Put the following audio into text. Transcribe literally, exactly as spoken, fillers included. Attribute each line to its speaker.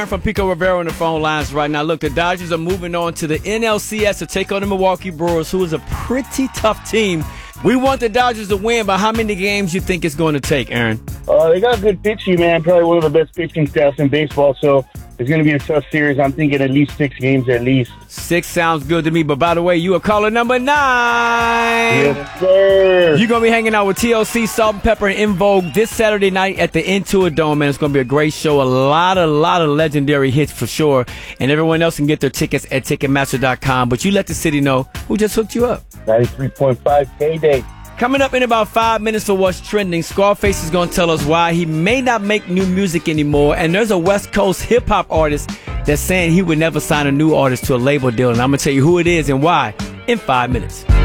Speaker 1: From Pico Rivera on the phone lines right now. Look, the Dodgers are moving on to the N L C S to take on the Milwaukee Brewers, who is a pretty tough team. We want the Dodgers to win, but how many games you think it's going to take, Aaron?
Speaker 2: Uh, they got good pitching, man. Probably one of the best pitching staffs in baseball, so it's going to be a tough series. I'm thinking at least six games at least.
Speaker 1: Six sounds good to me, but by the way, you are caller number nine.
Speaker 2: Yes, sir.
Speaker 1: You're going to be hanging out with T L C, Salt and Pepper, and In Vogue this Saturday night at the Intuit Dome, man. It's going to be a great show. A lot, a lot of legendary hits for sure. And everyone else can get their tickets at Ticketmaster dot com. But you let the city know who just hooked you up.
Speaker 2: ninety-three point five K-Day.
Speaker 1: Coming up in about five minutes for What's Trending, Scarface is going to tell us why he may not make new music anymore. And there's a West Coast hip-hop artist that's saying he would never sign a new artist to a label deal. And I'm going to tell you who it is and why in five minutes.